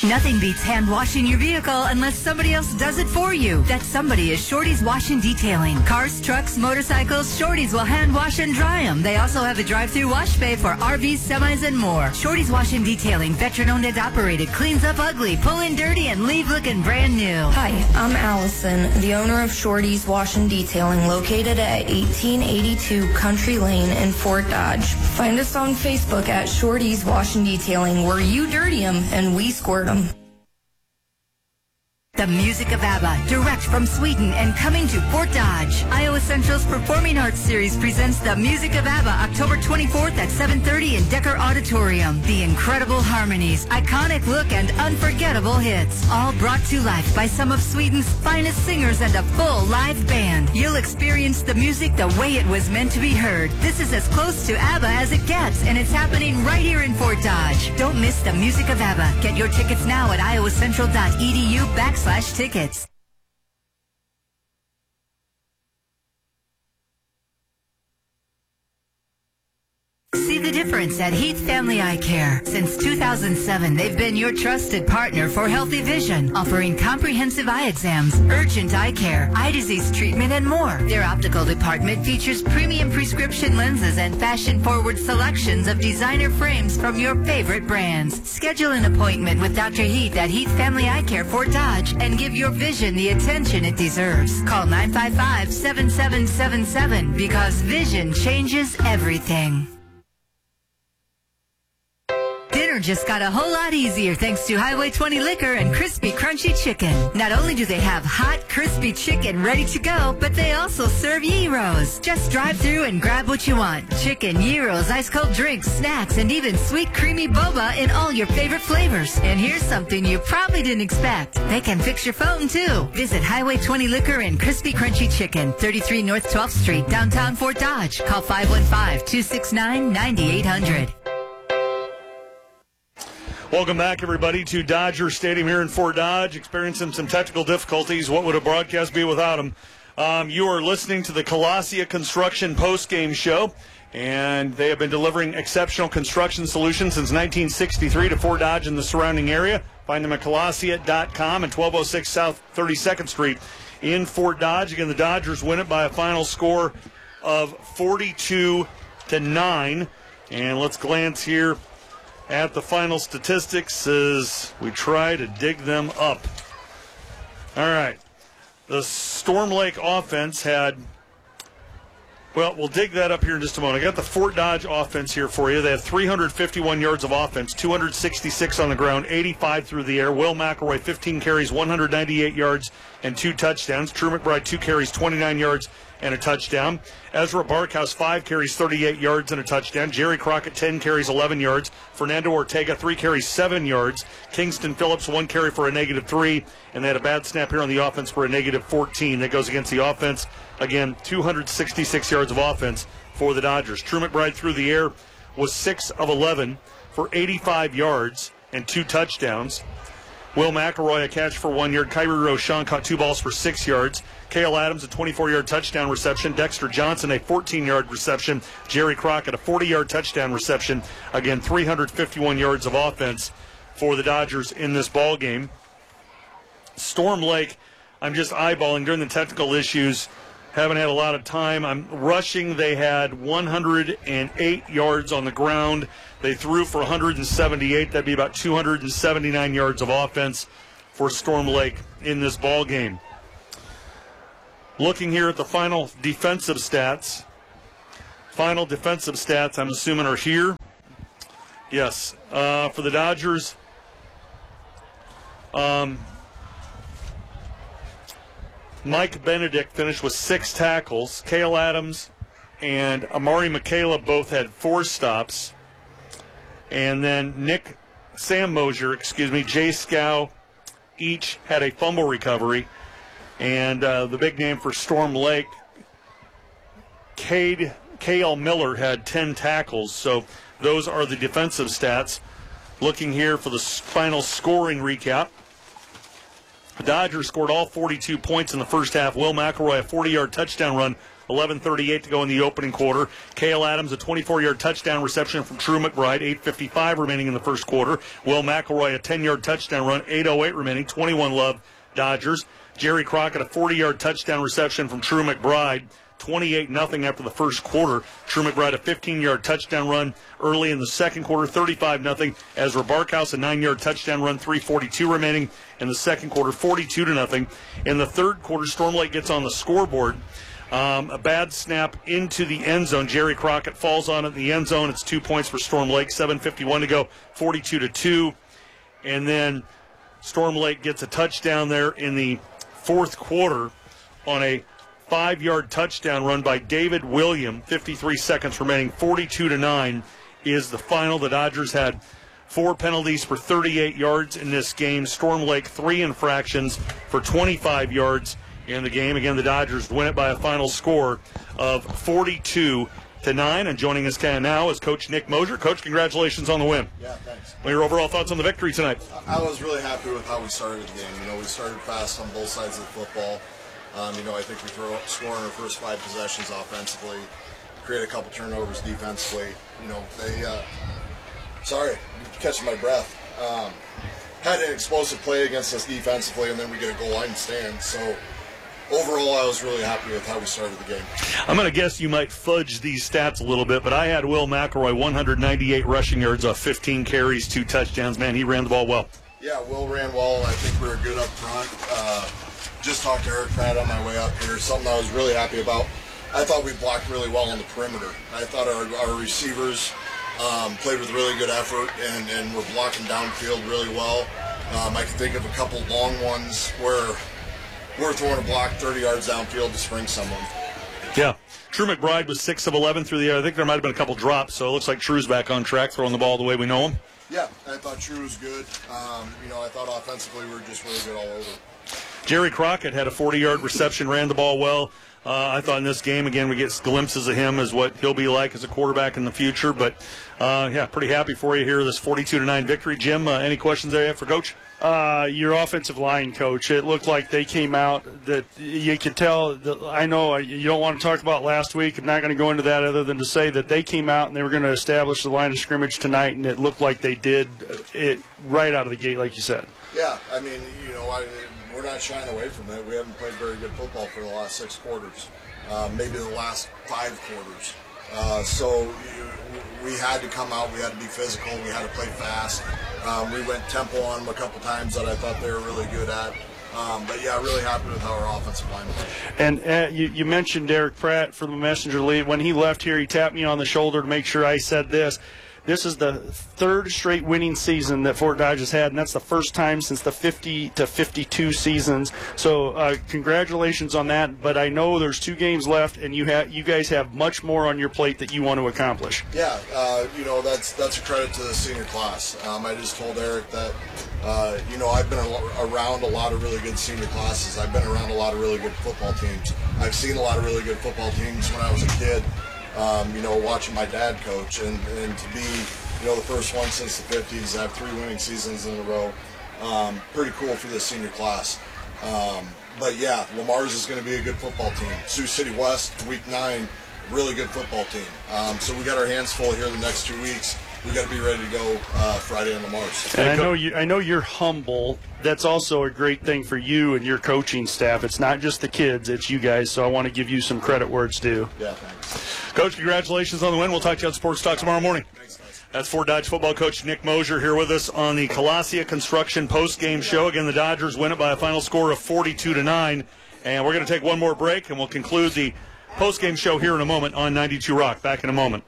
Nothing beats hand washing your vehicle unless somebody else does it for you. That somebody is Shorty's Wash and Detailing. Cars, trucks, motorcycles, Shorty's will hand wash and dry them. They also have a drive-through wash bay for RVs, semis, and more. Shorty's Wash and Detailing, veteran-owned and operated, cleans up ugly, pull in dirty, and leave looking brand new. Hi, I'm Allison, the owner of Shorty's Wash and Detailing, located at 1882 Country Lane in Fort Dodge. Find us on Facebook at Shorty's Wash and Detailing, where you dirty them and we squirt them. The music of ABBA, direct from Sweden and coming to Fort Dodge. Iowa Central's Performing Arts Series presents The Music of ABBA, October 24th at 7:30 in Decker Auditorium. The incredible harmonies, iconic look, and unforgettable hits, all brought to life by some of Sweden's finest singers and a full live band. You'll experience the music the way it was meant to be heard. This is as close to ABBA as it gets, and it's happening right here in Fort Dodge. Don't miss The Music of ABBA. Get your tickets now at iowacentral.edu/tickets. See the difference at Heath Family Eye Care. Since 2007, they've been your trusted partner for healthy vision, offering comprehensive eye exams, urgent eye care, eye disease treatment, and more. Their optical department features premium prescription lenses and fashion-forward selections of designer frames from your favorite brands. Schedule an appointment with Dr. Heath at Heath Family Eye Care Fort Dodge and give your vision the attention it deserves. Call 955-7777 because vision changes everything. Dinner just got a whole lot easier thanks to Highway 20 Liquor and Crispy Crunchy Chicken. Not only do they have hot, crispy chicken ready to go, but they also serve gyros. Just drive through and grab what you want. Chicken, gyros, ice-cold drinks, snacks, and even sweet, creamy boba in all your favorite flavors. And here's something you probably didn't expect. They can fix your phone, too. Visit Highway 20 Liquor and Crispy Crunchy Chicken, 33 North 12th Street, downtown Fort Dodge. Call 515-269-9800. Welcome back, everybody, to Dodger Stadium here in Fort Dodge. Experiencing some technical difficulties. What would a broadcast be without them? You are listening to the Colossia Construction post-game show, and they have been delivering exceptional construction solutions since 1963 to Fort Dodge and the surrounding area. Find them at colossia.com and 1206 South 32nd Street in Fort Dodge. Again, the Dodgers win it by a final score of 42-9. And let's glance here at the final statistics as we try to dig them up. All right. The Storm Lake offense had, well, we'll dig that up here in just a moment. I got the Fort Dodge offense here for you. They had 351 yards of offense, 266 on the ground, 85 through the air. Will McElroy, 15 carries, 198 yards, and 2 touchdowns. Drew McBride, 2 carries, 29 yards, and a touchdown. Ezra Barkhouse, 5 carries, 38 yards, and a touchdown. Jerry Crockett, 10 carries, 11 yards. Fernando Ortega, 3 carries, 7 yards. Kingston Phillips, 1 carry for a -3. And they had a bad snap here on the offense for a -14. That goes against the offense. Again, 266 yards of offense for the Dodgers. Drew McBride through the air was 6 of 11 for 85 yards and 2 touchdowns. Will McElroy, a catch for 1 yard. Kyrie Rochon caught 2 balls for 6 yards. Cale Adams, a 24-yard touchdown reception. Dexter Johnson, a 14-yard reception. Jerry Crockett, a 40-yard touchdown reception. Again, 351 yards of offense for the Dodgers in this ball game. Storm Lake, I'm just eyeballing during the technical issues. Haven't had a lot of time. I'm rushing. They had 108 yards on the ground. They threw for 178. That'd be about 279 yards of offense for Storm Lake in this ball game. Looking here at the final defensive stats. Final defensive stats, I'm assuming, are here. Yes. For the Dodgers, Mike Benedict finished with 6 tackles. Cale Adams and Amari Michaela both had 4 stops. And then Sam Mosier, Jay Scow, each had a fumble recovery. And the big name for Storm Lake, K.L. Miller, had 10 tackles. So those are the defensive stats. Looking here for the final scoring recap. The Dodgers scored all 42 points in the first half. Will McElroy, a 40-yard touchdown run 11:38 to go in the opening quarter. Cale Adams, a 24-yard touchdown reception from True McBride, 8:55 remaining in the first quarter. Will McElroy, a 10-yard touchdown run, 8:08 remaining, 21-love Dodgers. Jerry Crockett, a 40-yard touchdown reception from True McBride, 28-0 after the first quarter. True McBride, a 15-yard touchdown run early in the second quarter, 35-0. Ezra Barkhouse, a 9-yard touchdown run, 3:42 remaining in the second quarter, 42-0. In the third quarter, Storm Lake gets on the scoreboard. A bad snap into the end zone. Jerry Crockett falls on it in the end zone. It's 2 points for Storm Lake, 7:51 to go, 42-2. And then Storm Lake gets a touchdown there in the fourth quarter on a 5-yard touchdown run by David William. 53 seconds remaining. 42-9 is the final. The Dodgers had 4 penalties for 38 yards in this game. Storm Lake 3 infractions for 25 yards in the game. Again, the Dodgers win it by a final score of 42-9. And joining us now is Coach Nick Mosier. Coach, congratulations on the win. Yeah, thanks. What are your overall thoughts on the victory tonight? I was really happy with how we started the game. We started fast on both sides of the football. I think we scored in our first 5 possessions offensively, create a couple turnovers defensively. Sorry, catching my breath. Had an explosive play against us defensively, and then we get a goal line stand. So overall, I was really happy with how we started the game. I'm going to guess you might fudge these stats a little bit, but I had Will McElroy 198 rushing yards off 15 carries, 2 touchdowns. Man, he ran the ball well. Yeah, Will ran well. I think we were good up front. Just talked to Eric Pratt on my way up here. Something I was really happy about. I thought we blocked really well on the perimeter. I thought our receivers played with really good effort and were blocking downfield really well. I can think of a couple long ones where we're throwing a block 30 yards downfield to spring someone. Yeah. True McBride was 6 of 11 through the air. I think there might have been a couple drops, so it looks like True's back on track, throwing the ball the way we know him. Yeah, I thought True was good. I thought offensively we were just really good all over. Jerry Crockett had a 40-yard reception, ran the ball well. I thought in this game, again, we get glimpses of him as what he'll be like as a quarterback in the future. But, pretty happy for you here, this 42-9 victory. Jim, any questions there you have for Coach? Your offensive line, Coach, it looked like they came out that you could tell. I know you don't want to talk about last week. I'm not going to go into that other than to say that they came out and they were going to establish the line of scrimmage tonight, and it looked like they did it right out of the gate, like you said. Yeah, we're not shying away from it. We haven't played very good football for the last 6 quarters, maybe the last 5 quarters. So we had to come out. We had to be physical. We had to play fast. We went tempo on them a couple times that I thought they were really good at. Really happy with how our offensive line played. And you mentioned Derek Pratt from the Messenger League. When he left here, he tapped me on the shoulder to make sure I said this. This is the 3rd straight winning season that Fort Dodge has had, and that's the first time since the 50 to 52 seasons. So congratulations on that. But I know there's 2 games left, and you guys have much more on your plate that you want to accomplish. Yeah, that's a credit to the senior class. I just told Eric that I've been around a lot of really good senior classes. I've been around a lot of really good football teams. I've seen a lot of really good football teams when I was a kid. Watching my dad coach, and to be, the first one since the 50s, have 3 winning seasons in a row. Pretty cool for the senior class. Lamar's is going to be a good football team. Sioux City West, week 9, really good football team. So we got our hands full here the next 2 weeks. We got to be ready to go Friday on Lamar's. And I know you're humble. That's also a great thing for you and your coaching staff. It's not just the kids, it's you guys. So I want to give you some credit where it's due. Yeah, thanks. Coach, congratulations on the win. We'll talk to you on Sports Talk tomorrow morning. Thanks, guys. That's Fort Dodge football coach Nick Mosier here with us on the Colossia Construction post-game show. Again, the Dodgers win it by a final score of 42-9. And we're going to take one more break, and we'll conclude the post-game show here in a moment on 92 Rock. Back in a moment.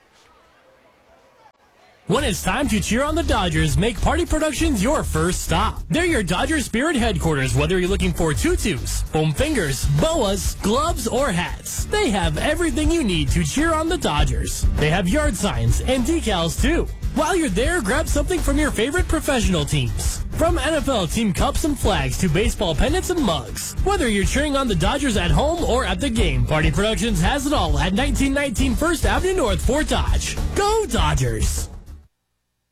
When it's time to cheer on the Dodgers, make Party Productions your first stop. They're your Dodger Spirit headquarters, whether you're looking for tutus, foam fingers, boas, gloves, or hats. They have everything you need to cheer on the Dodgers. They have yard signs and decals, too. While you're there, grab something from your favorite professional teams. From NFL team cups and flags to baseball pennants and mugs. Whether you're cheering on the Dodgers at home or at the game, Party Productions has it all at 1919 First Avenue North, Fort Dodge. Go Dodgers!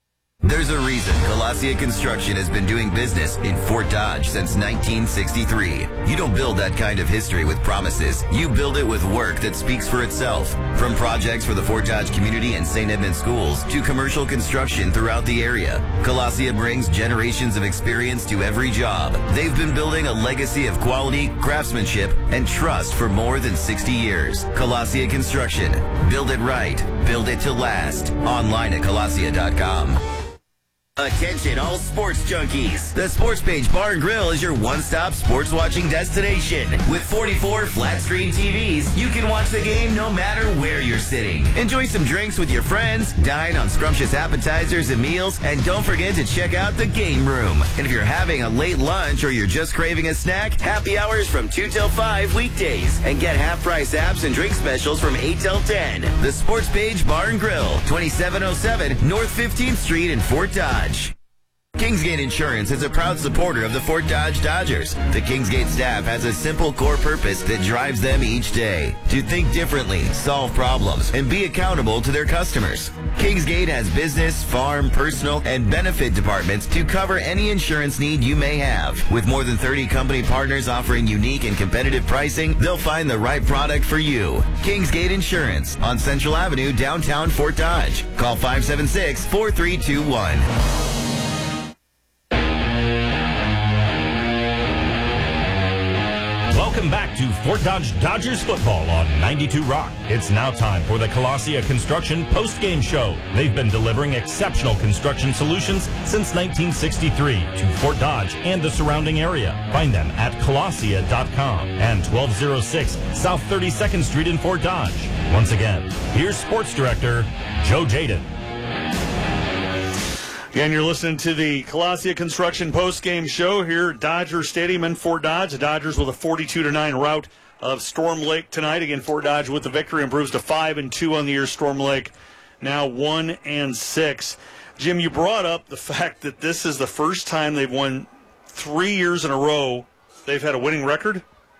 There's a reason Colasia Construction has been doing business in Fort Dodge since 1963. You don't build that kind of history with promises. You build it with work that speaks for itself. From projects for the Fort Dodge community and St. Edmund schools to commercial construction throughout the area, Colasia brings generations of experience to every job. They've been building a legacy of quality, craftsmanship, and trust for more than 60 years. Colasia Construction. Build it right. Build it to last. Online at Colasia.com. Attention all sports junkies. The Sports Page Bar and Grill is your one-stop sports watching destination. With 44 flat-screen TVs, you can watch the game no matter where you're sitting. Enjoy some drinks with your friends, dine on scrumptious appetizers and meals, and don't forget to check out the game room. And if you're having a late lunch or you're just craving a snack, happy hours from 2 till 5 weekdays. And get half-price apps and drink specials from 8 till 10. The Sports Page Bar and Grill, 2707 North 15th Street in Fort Dodge. Kingsgate Insurance is a proud supporter of the Fort Dodge Dodgers. The Kingsgate staff has a simple core purpose that drives them each day: to think differently, solve problems, and be accountable to their customers. Kingsgate has business, farm, personal, and benefit departments to cover any insurance need you may have. With more than 30 company partners offering unique and competitive pricing, they'll find the right product for you. Kingsgate Insurance on Central Avenue, downtown Fort Dodge. Call 576-4321. Welcome back to Fort Dodge Dodgers football on 92 Rock. It's now time for the Colasia Construction post-game show. They've been delivering exceptional construction solutions since 1963 to Fort Dodge and the surrounding area. Find them at Colasia.com and 1206 South 32nd Street in Fort Dodge. Once again, here's Sports Director Joe Jaden. Again, you're listening to the Colasia Construction post-game show here at Dodger Stadium in Fort Dodge. The Dodgers with a 42-9 rout of Storm Lake tonight. Again, Fort Dodge with the victory improves to 5-2 on the year. Storm Lake now 1-6. Jim, you brought up the fact that this is the first time they've won 3 years in a row. They've had a winning record.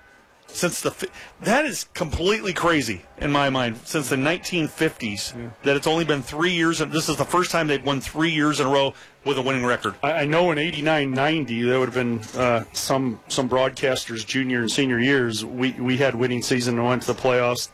That is completely crazy in my mind, since the 1950s, that it's only been 3 years, and this is the first time they've won 3 years in a row with a winning record. I know in 89-90 there would have been some broadcasters' junior and senior years. We had winning season and went to the playoffs.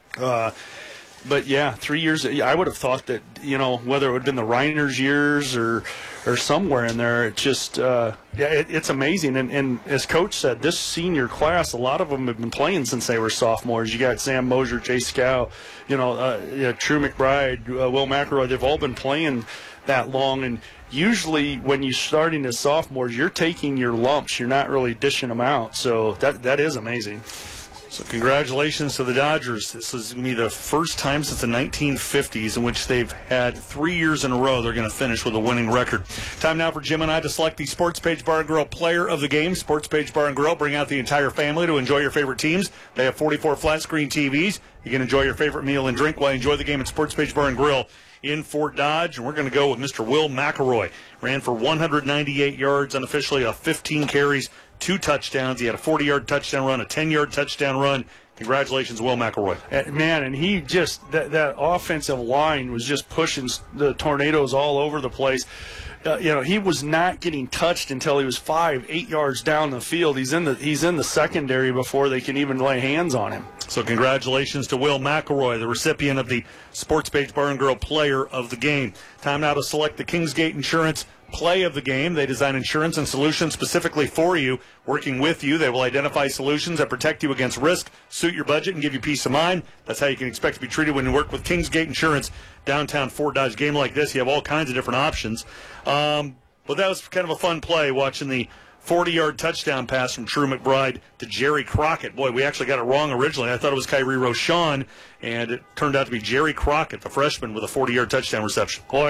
But yeah, 3 years. I would have thought that, whether it would have been the Reiners years or somewhere in there, it just it's amazing. And as Coach said, this senior class, a lot of them have been playing since they were sophomores. You got Sam Mosier, Jay Scow, True McBride, Will McElroy. They've all been playing that long. And usually when you're starting as sophomores, you're taking your lumps. You're not really dishing them out. So that is amazing. So congratulations to the Dodgers. This is going to be the first time since the 1950s in which they've had 3 years in a row they're going to finish with a winning record. Time now for Jim and I to select the Sports Page Bar and Grill player of the game. Sports Page Bar and Grill bring out the entire family to enjoy your favorite teams. They have 44 flat-screen TVs. You can enjoy your favorite meal and drink while you enjoy the game at Sports Page Bar and Grill in Fort Dodge. And we're going to go with Mr. Will McElroy. Ran for 198 yards unofficially off 15 carries, 2 touchdowns. He had a 40-yard touchdown run, a 10-yard touchdown run. Congratulations, Will McElroy. Man, and he just, that offensive line was just pushing the Tornadoes all over the place. He was not getting touched until he was 5-8 yards down the field. He's in the secondary before they can even lay hands on him. So congratulations to Will McElroy, the recipient of the Sports Page Bar and Grill player of the game. Time now to select the Kingsgate Insurance play of the game. They design insurance and solutions specifically for you. Working with you, they will identify solutions that protect you against risk, suit your budget, and give you peace of mind. That's how you can expect to be treated when you work with Kingsgate Insurance. Downtown Fort Dodge game like this, you have all kinds of different options. But that was kind of a fun play, watching the 40-yard touchdown pass from True McBride to Jerry Crockett. Boy, we actually got it wrong originally. I thought it was Kyrie Rochon, and it turned out to be Jerry Crockett, the freshman, with a 40-yard touchdown reception. Boy,